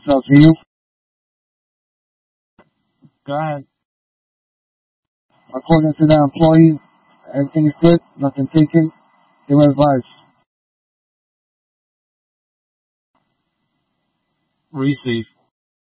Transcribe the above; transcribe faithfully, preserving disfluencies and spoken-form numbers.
So to you, Go ahead. according to the employees, everything is good, nothing taken. Give advice. Receive.